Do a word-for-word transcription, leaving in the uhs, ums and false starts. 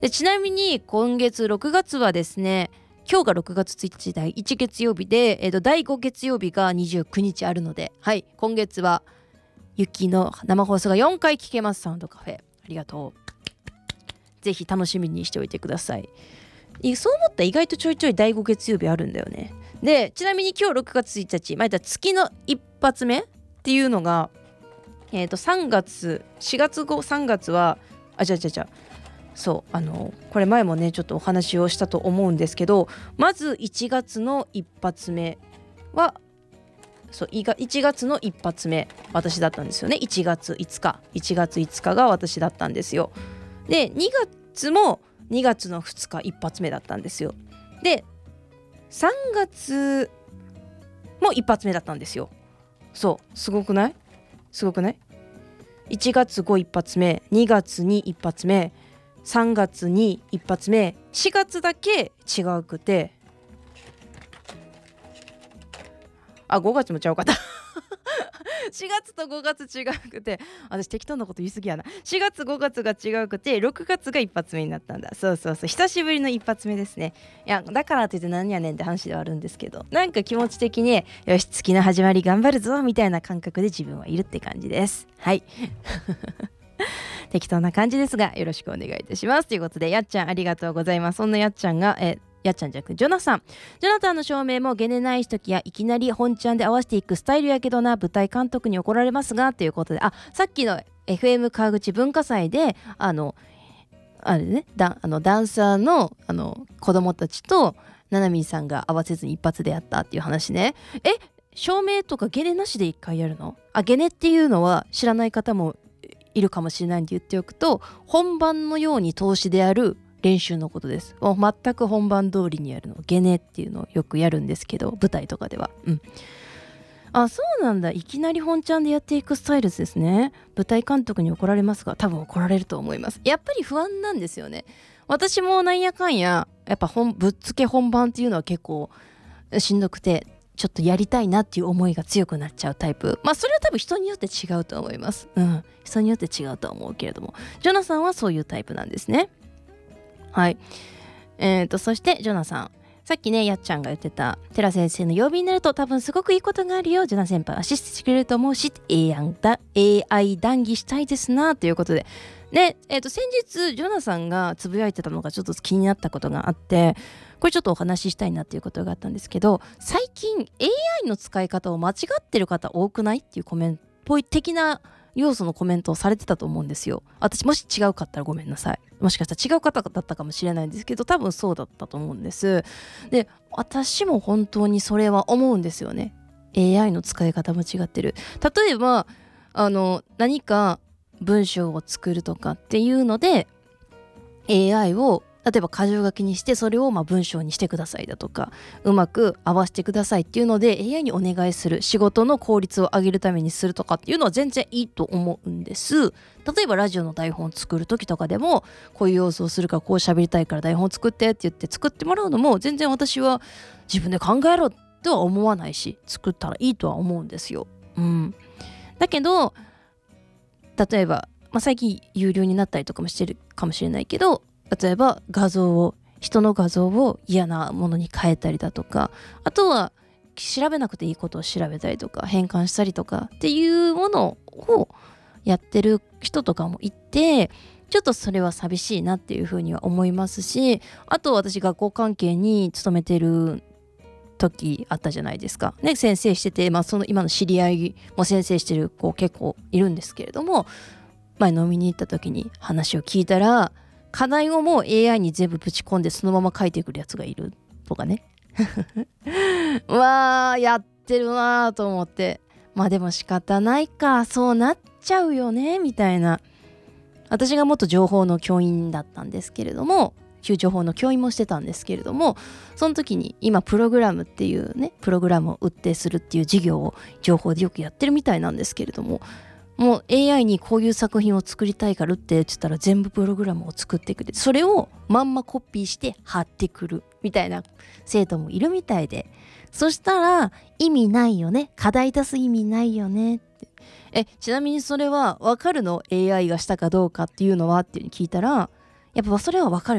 でちなみに今月ろくがつはですね、今日がろくがつついたちだいいち月曜日で、えー、とだいご月曜日がにじゅうくにちあるので、はい、今月はゆきの生放送がよんかい聞けます。サウンドカフェありがとう。ぜひ楽しみにしておいてください。そう思ったら意外とちょいちょいだいご月曜日あるんだよね。でちなみに今日ろくがつついたち、まあ、月の一発目っていうのが、えー、とさんがつしがつごさんがつはあじゃあじゃあじゃあそうあのこれ前もねちょっとお話をしたと思うんですけど、まずいちがつの一発目はそういちがつの一発目私だったんですよね。いちがついつかいちがついつかが私だったんですよ。でにがつもにがつのふつか一発目だったんですよ。でさんがつも一発目だったんですよ。そうすごくないすごくないいちがつご一発目、にがつに一発目、さんがつに一発目、しがつだけ違うくて、あごがつもちゃうかったしがつとごがつ違うくて、私適当なこと言いすぎやな。しがつごがつが違うくてろくがつが一発目になったんだ。そうそうそう、久しぶりの一発目ですね。いやだからといって何やねんって話ではあるんですけど、なんか気持ち的によし月の始まり頑張るぞみたいな感覚で自分はいるって感じです。はい適当な感じですがよろしくお願いいたしますということで、やっちゃんありがとうございます。そんなやっちゃんがえやっちゃんじゃなくジョナサンジョナタンの照明もゲネない時やいきなり本ちゃんで合わせていくスタイルやけどな、舞台監督に怒られますがということで、あさっきの エフエム 川口文化祭であのあれねだあのダンサーのあの子供たちとななみんさんが合わせずに一発でやったっていう話ね。え照明とかゲネなしで一回やるの？あゲネっていうのは知らない方もいるかもしれないんで言っておくと、本番のように通しでやる練習のことです。もう全く本番通りにやるのゲネっていうのをよくやるんですけど、舞台とかではうんあそうなんだ、いきなり本ちゃんでやっていくスタイルですね。舞台監督に怒られますが多分怒られると思います。やっぱり不安なんですよね。私もなんやかんややっぱ本ぶっつけ本番っていうのは結構しんどくて、ちょっとやりたいなっていう思いが強くなっちゃうタイプ。まあそれは多分人によって違うと思います。うん人によって違うと思うけれども、ジョナさんはそういうタイプなんですね。はい。えーと、そして、ジョナさん。さっきね、やっちゃんが言ってた、テラ先生の曜日になると多分すごくいいことがあるよ。ジョナ先輩アシストしてくれると思うし、エーアイ だ エーアイ 談義したいですな、ということで。で、えーと、先日、ジョナさんがつぶやいてたのがちょっと気になったことがあって、これちょっとお話ししたいなっていうことがあったんですけど、最近 エーアイ の使い方を間違ってる方多くないっていうコメント的な要素のコメントをされてたと思うんですよ。私もし違うかったらごめんなさい。もしかしたら違う方だったかもしれないんですけど、多分そうだったと思うんです。で、私も本当にそれは思うんですよね。エーアイ の使い方間違ってる。例えばあの何か文章を作るとかっていうので エーアイ を例えば箇条書きにしてそれをまあ文章にしてくださいだとか、うまく合わせてくださいっていうので エーアイ にお願いする、仕事の効率を上げるためにするとかっていうのは全然いいと思うんです。例えばラジオの台本を作る時とかでも、こういう要素をするからこう喋りたいから台本を作ってって言って作ってもらうのも全然私は自分で考えろとは思わないし、作ったらいいとは思うんですよ。うん、だけど例えば、まあ、最近有料になったりとかもしてるかもしれないけど、例えば画像を人の画像を嫌なものに変えたりだとか、あとは調べなくていいことを調べたりとか変換したりとかっていうものをやってる人とかもいて、ちょっとそれは寂しいなっていうふうには思いますし、あと私学校関係に勤めてる時あったじゃないですかね。先生してて、まあ、その今の知り合いも先生してる子結構いるんですけれども、前飲みに行った時に話を聞いたら、課題をもう エーアイ に全部ぶち込んでそのまま書いてくるやつがいるとかねうわーやってるなーと思って、まあでも仕方ないか、そうなっちゃうよねみたいな。私が元情報の教員だったんですけれども、情報の教員もしてたんですけれども、その時に今プログラムっていうね、プログラムを売ってするっていう事業を情報でよくやってるみたいなんですけれども、もう エーアイ にこういう作品を作りたいからって言ったら全部プログラムを作ってくれて、それをまんまコピーして貼ってくるみたいな生徒もいるみたいで、そしたら意味ないよね、課題出す意味ないよねって。えちなみにそれは分かるの エーアイ がしたかどうかっていうのはっていうに聞いたら、 やっぱそれは分かる